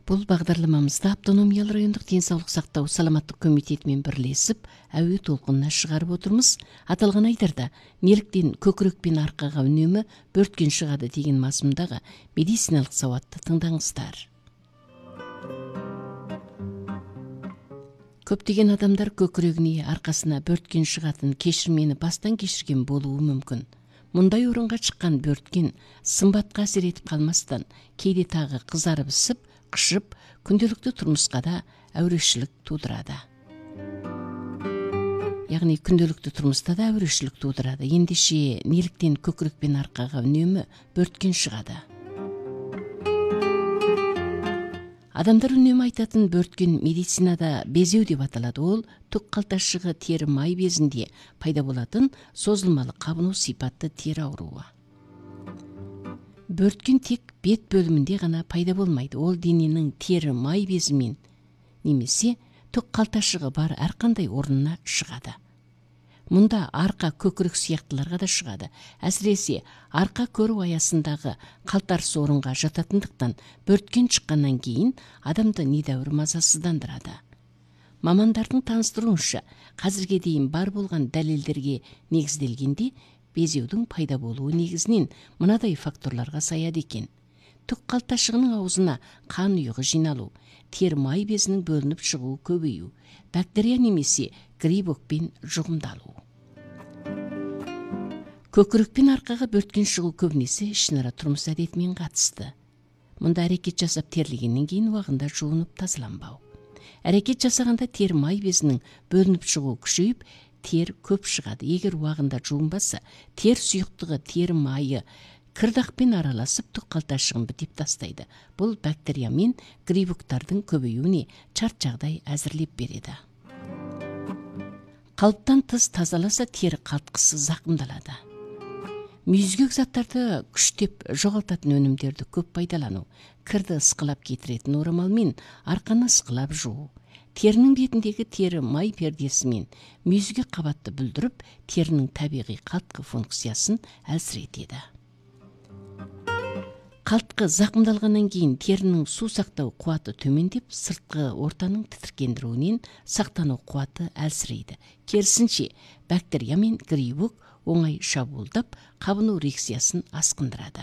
Бұл бағдарламамызда автономиялы райондық денсаулық сақтау саламаттық комитетімен бірлесіп, әуе толқынына шығарып отырмыз. Аталған айдарда неліктен көкірек пен арқаға үнемі бөрткен шығады деген мазмұндағы медициналық сауатты тыңдаңыздар. Көптеген адамдар көкірегіне, арқасына бөрткен шығатын кешірмені бастан кешірген болуы мүмкін. Мұндай орынға шыққан бөрткен сымбатқа әсер етіп қалмастан, кейде тағы қызарып ісіп, қышып, күнделікті тұрмысқа да әурешілік тудырады. Яғни күнделікті тұрмыста да әурешілік тудырады. Ендеше неліктен көкірек пен арқаға үнемі бөрткен шығады? Адамдар үнемі айтатын бөрткен медицинада безеу деп аталады. Ол түк қалташығы тері май безінде пайда болатын созылмалы қабыну сипатты тері ауруы. Бөрткен тек бет бөлімінде ғана пайда болмайды. Ол дененің тері май безімен немесе түк қалташығы бар әрқандай орнына шығады. Мұнда арқа көкірек сияқтыларға да шығады. Әсіресе арқа көру аясындағы қалтарыс орынға жататындықтан бөрткен шыққаннан кейін адамды недәуір мазасыздандырады. Мамандардың таныстыруынша, қазірге дейін бар болған дәлелдерге негізделгенде безеудің пайда болуы негізінен мынадай факторларға саяды екен. Түк қалташығының аузына қан ұйығы жиналу, тері май безінің бөлініп шығуы көбею, бактерия немесе грибокпен жұғымдалу. Көкірек пен арқаға бөрткен шығу көбінесе ішінара тұрмыс әдетімен қатысты. Мұнда әрекет жасап терлегеннен кейін уағында жуынып тазаланбау. Әрекет жасағанда тері май безінің бөлініп шығуы күшейіп, тер көп шығады. Егер уағында жуынбаса, тер сұйықтығы тері майы кірдақпен араласып түк қалташығын бітеп тастайды. Бұл бактерия мен грибоктардың көбеюіне шарт жағдай әзірлеп береді. Қалыптан тыс тазаласа тері қалтқысы зақымдалады. Мүйізгек заттарды күштеп жоғалтатын өнімдерді көп пайдалану, кірді ысқылап кетіретін орамалмен арқаны ысқылап жуу, терінің бетіндегі тері май пердесімен мүйізгек қабатты бүлдіріп, терінің табиғи қалтқы функциясын әлсіретеді. Қалтқы зақымдалғаннан кейін терінің су сақтау қуаты төмендеп, сыртқы ортаның тітіркендіруінен сақтану қуаты әлсірейді. Керісінше, бактерия мен грибок оңай шабуылдап, қабыну реакциясын асқындырады.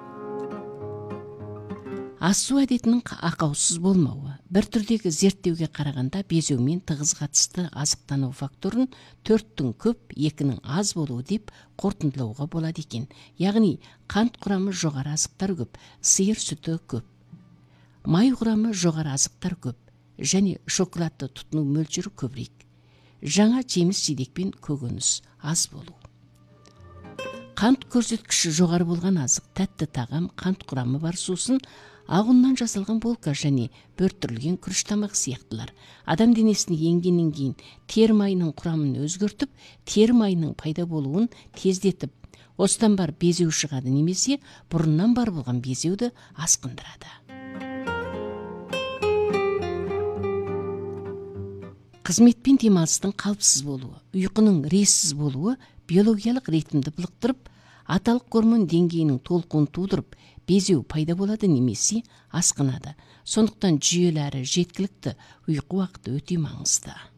Асу әдетінің ақаусыз болмауы. Бір түрдегі зерттеуге қарағанда безеумен тығыз қатысты азықтану факторын 4-тің көп, 2-нің аз болуы деп қорытындылауға болады екен. Яғни қант құрамы жоғары азықтар көп, сиыр сүті көп, май құрамы жоғары азықтар көп және шоколадты тұтыну мөлшері көбірек. Жаңа жеміс-жидек пен көкөніс аз болу. Қант көрсеткіші жоғары болған азық, тәтті тағам, қант құрамы бар сусын, ақ ұннан жасалған булка және бөрттірілген күріш тамақ сияқтылар. Адам денесіне енгеннен кейін тері майының құрамын өзгертіп, тері майының пайда болуын тездетіп, осыдан бар безеу шығады немесе бұрыннан бар болған безеуді асқындырады. Қызмет пен демалыстың қалыпсыз болуы, ұйқының рессіз болуы биологиялық ритмді былықтырып, аталық гормон деңгейінің толқуын тудырып, безеу пайда болады немесе асқынады. Сондықтан жүйелі әрі жеткілікті ұйқы уақыты өте маңызды.